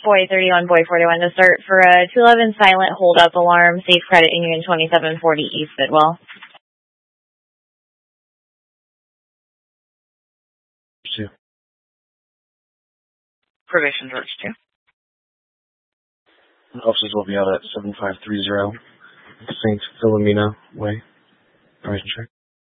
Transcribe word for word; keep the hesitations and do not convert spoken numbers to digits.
Boy thirty-one, Boy forty-one to start for a two eleven silent hold up alarm, Safe Credit Union twenty-seven forty East Bidwell. Two. Probation George two. Officers will be out at seven five three zero Saint Philomena Way. Probation check.